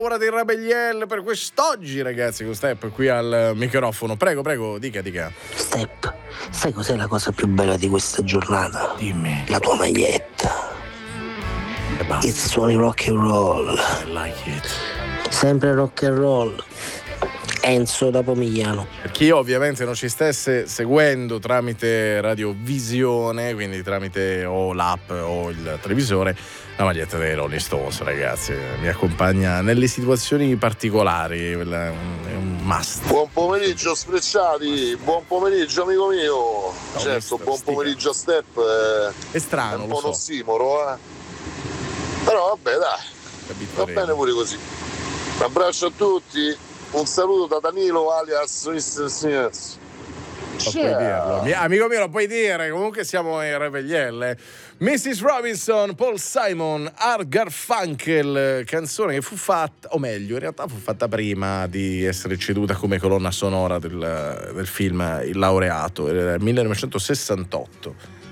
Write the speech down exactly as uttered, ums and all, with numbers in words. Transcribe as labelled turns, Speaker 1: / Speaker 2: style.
Speaker 1: Ora dei Rebelliel per quest'oggi, ragazzi, con Step qui al microfono. Prego, prego, dica, dica.
Speaker 2: Step, sai cos'è la cosa più bella di questa giornata?
Speaker 1: Dimmi.
Speaker 2: La tua maglietta.
Speaker 1: E basta.
Speaker 2: It's only rock and roll.
Speaker 1: I like it.
Speaker 2: Sempre rock and roll. Enzo da Pomigliano.
Speaker 1: Per chi ovviamente non ci stesse seguendo tramite radiovisione, quindi tramite o l'app o il televisore, la maglietta dei Rolling Stones, ragazzi, mi accompagna nelle situazioni particolari, è un must.
Speaker 3: Buon pomeriggio Sfrecciati, buon pomeriggio amico mio.
Speaker 1: No,
Speaker 3: certo, buon
Speaker 1: stica.
Speaker 3: pomeriggio a Step. Eh,
Speaker 1: È strano,
Speaker 3: è un
Speaker 1: lo
Speaker 3: po'
Speaker 1: so.
Speaker 3: un ossimoro, eh. Però vabbè, dai, va bene pure così. Un abbraccio a tutti, un saluto da Danilo alias mister Sneers.
Speaker 1: Lo puoi dirlo. Mi- amico mio, lo puoi dire. Comunque siamo in Revegliel. eh. missus Robinson, Paul Simon, Art Garfunkel, canzone che fu fatta, o meglio, in realtà fu fatta prima di essere ceduta come colonna sonora del, del film Il Laureato, era nel millenovecentosessantotto.